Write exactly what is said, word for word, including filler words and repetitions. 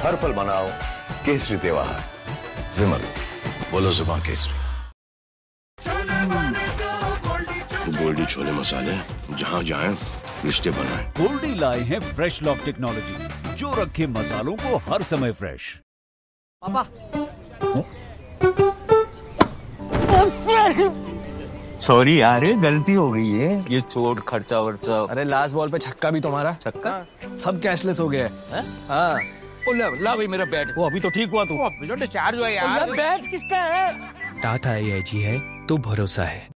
हर पल मनाओ केसरी त्योहार। विमल, बोलो जुबान केसरी। गोल्डी छोले मसाले, जहाँ जाए रिश्ते बनाए। गोल्डी लाए हैं फ्रेश लॉक टेक्नोलॉजी, जो रखे मसालों को हर समय फ्रेश। पापा, सॉरी यार, गलती हो गई है। ये चोट खर्चा वर्चा। अरे लास्ट बॉल पे छक्का भी तुम्हारा। छक्का? सब कैशलेस हो गया है। हाँ। ला, ला भाई मेरा बैट। वो अभी तो ठीक हुआ तू। डिस्चार्ज हुआ यार। बैट किसका है? टाटा एआईजी है तो भरोसा है।